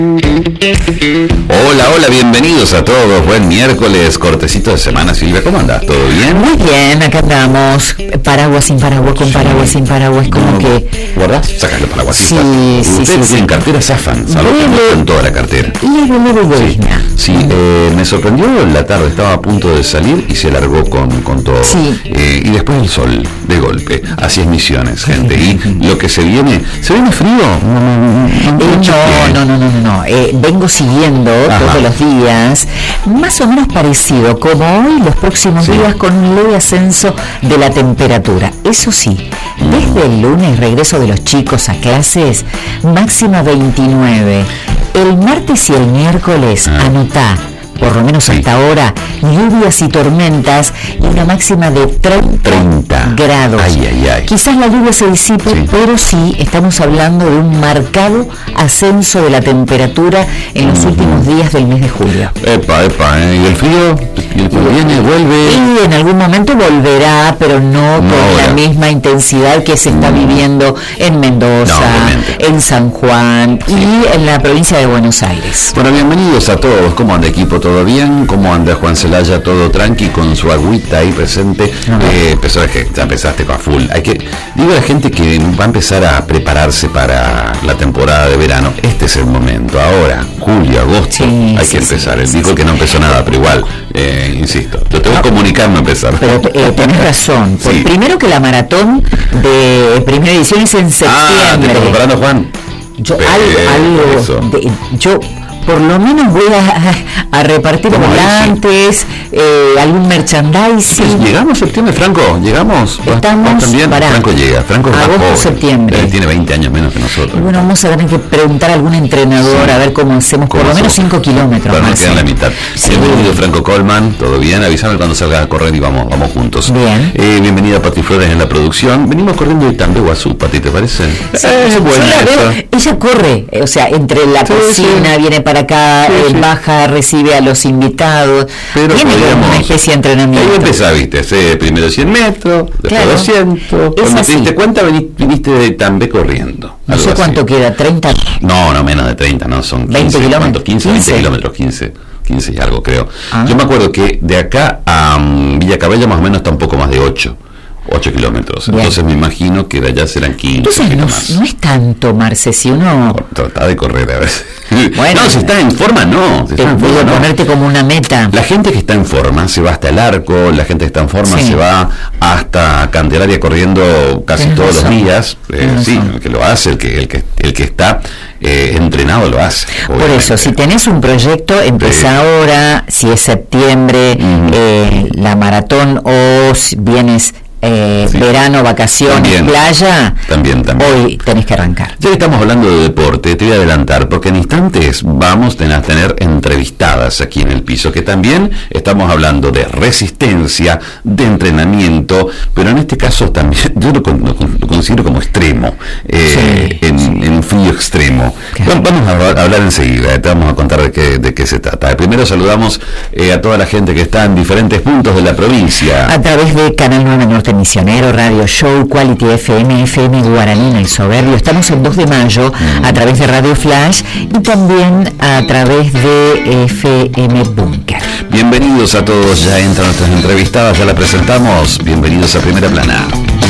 Hola, hola, bienvenidos a todos. Buen miércoles, cortecito de semana. Silvia, ¿cómo andás? ¿Todo bien? Muy bien, acá andamos. Paraguas sin paraguas, con paraguas sin paraguas, como que... ¿Guardás? Sacas los paraguasistas. Sí, Ustedes no tienen cartera, zafan. Salvo que no con toda la cartera. Sí, me sorprendió la tarde. Estaba a punto de salir y se largó con todo. Sí. Y después el sol, de golpe. Así es Misiones, gente. Y lo que se viene frío. No. Vengo siguiendo todos los días, más o menos parecido, como hoy, los próximos días, con un leve ascenso de la temperatura. Eso sí, desde el lunes, regreso de los chicos a clases, máxima 29. El martes y el miércoles, anotá, por lo menos hasta ahora, lluvias y tormentas y una máxima de 30 grados. Ay. Quizás la lluvia se disipe, pero sí estamos hablando de un marcado ascenso de la temperatura en los últimos días del mes de julio. Epa, ¿y el frío? ¿Y el frío viene, vuelve? Y en algún momento volverá, pero no con la misma intensidad que se está viviendo en Mendoza, en San Juan y en la provincia de Buenos Aires. Bueno, bienvenidos a todos. ¿Cómo anda, equipo? ¿Todo bien? ¿Cómo anda Juan Celaya? Todo tranqui, con su agüita ahí presente. Ya empezaste con full. Digo a la gente que va a empezar a prepararse para la temporada de verano. Este es el momento. Ahora, julio, agosto, hay que empezar. Él dijo que no empezó nada, pero igual, insisto, lo tengo que comunicar, no empezar. Pero tenés razón. Primero que la maratón de primera edición es en septiembre. ¿Te estás preparando, Juan? Yo por lo menos voy a repartir volantes, algún merchandising. ¿Llegamos septiembre, Franco? ¿Llegamos? Estamos también. Franco llega. Franco es agosto, más joven. septiembre. Tiene 20 años menos que nosotros. Bueno, vamos a tener que preguntar a algún entrenador a ver cómo hacemos, por lo menos 5 kilómetros. Para no quedar en la mitad. Bienvenido, Franco Colman. ¿Todo bien? Avísame cuando salgas a correr y vamos juntos. Bien. Bienvenida Pati Flores en la producción. Venimos corriendo de Tambeguazú, Pati, ¿te parece? Ella corre, o sea, entre la cocina, viene para acá, baja, recibe a los invitados. Pero tiene una especie de entrenamiento. Ahí empezás, viste, primero 100 metros, después 200. Cuando te diste cuenta, viniste de Tambe corriendo. No sé cuánto queda, 30. No, menos de 30, no, son 15, 20 kilómetros. 20 kilómetros, 15 y algo creo. Yo me acuerdo que de acá a Villa Cabello más o menos está un poco más de 8 kilómetros. Bien. Entonces me imagino que de allá serán 15. Entonces no es tanto, Marce, si uno... Trata de correr a ver. Bueno, no, si estás en forma, no. Te puedo ponerte como una meta. La gente que está en forma se va hasta el Arco, la gente que está en forma se va hasta Candelaria corriendo casi todos los días. El que lo hace, el que está entrenado lo hace. Obviamente. Por eso, si tenés un proyecto, empieza ahora, si es septiembre, la maratón, o si vienes... verano, vacaciones, playa, también. Hoy tenés que arrancar. Ya que estamos hablando de deporte, te voy a adelantar, porque en instantes vamos a tener entrevistadas aquí en el piso, que también estamos hablando de resistencia, de entrenamiento, pero en este caso también, yo lo considero como extremo, en frío extremo. Claro. Vamos a hablar enseguida, te vamos a contar de qué se trata. Primero saludamos a toda la gente que está en diferentes puntos de la provincia. A través de Canal 9 Norte Misionero, Radio Show, Quality FM, FM Guaraní, El Soberbio. Estamos en 2 de mayo a través de Radio Flash y también a través de FM Bunker. Bienvenidos a todos, ya entran nuestras entrevistadas, ya la presentamos. Bienvenidos a Primera Plana.